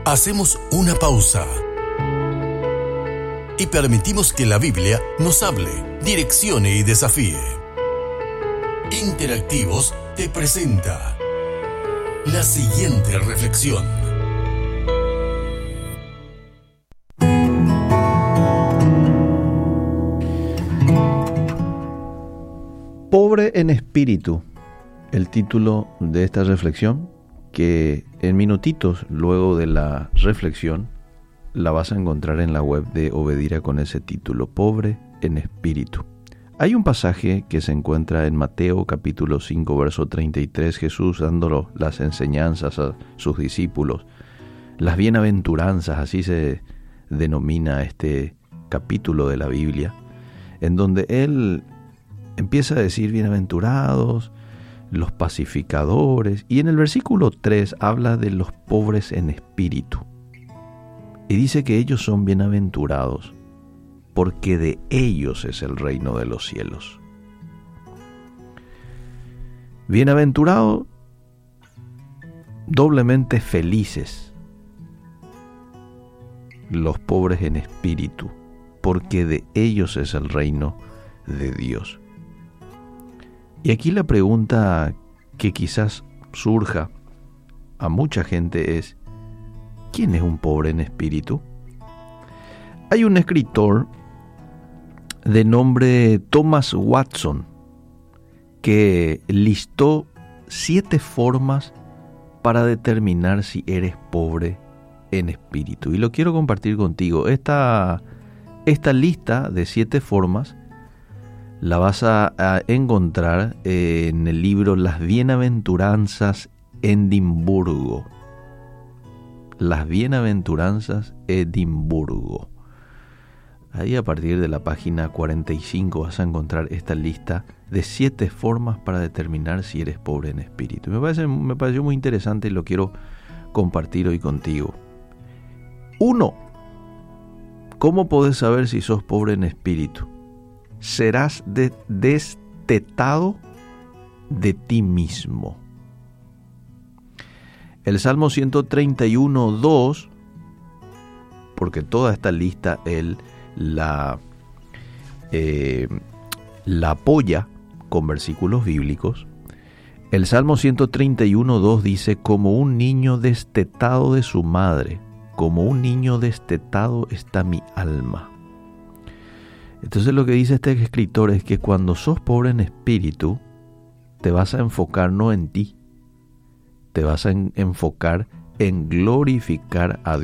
Hacemos una pausa y permitimos que la Biblia nos hable, direccione y desafíe. Interactivos te presenta la siguiente reflexión. Pobre en espíritu, el título de esta reflexión, que en minutitos luego de la reflexión la vas a encontrar en la web de Obedira con ese título, Pobre en espíritu. Hay un pasaje que se encuentra en Mateo capítulo 5, verso 33, Jesús dándole las enseñanzas a sus discípulos, las bienaventuranzas, así se denomina este capítulo de la Biblia, en donde Él empieza a decir bienaventurados, los pacificadores, y en el versículo 3 habla de los pobres en espíritu. Y dice que ellos son bienaventurados, porque de ellos es el reino de los cielos. Bienaventurados, doblemente felices, los pobres en espíritu, porque de ellos es el reino de Dios. Y aquí la pregunta que quizás surja a mucha gente es: ¿quién es un pobre en espíritu? Hay un escritor de nombre Thomas Watson que listó 7 formas para determinar si eres pobre en espíritu. Y lo quiero compartir contigo. Esta lista de 7 formas la vas a encontrar en el libro Las Bienaventuranzas Edimburgo. Las Bienaventuranzas Edimburgo. Ahí a partir de la página 45 vas a encontrar esta lista de 7 formas para determinar si eres pobre en espíritu. Me pareció muy interesante y lo quiero compartir hoy contigo. 1. ¿Cómo podés saber si sos pobre en espíritu? Serás destetado de ti mismo. El Salmo 131:2, porque toda esta lista él la apoya con versículos bíblicos. El Salmo 131:2 dice: como un niño destetado de su madre, como un niño destetado está mi alma. Entonces lo que dice este escritor es que cuando sos pobre en espíritu, te vas a enfocar no en ti, te vas a enfocar en glorificar a Dios.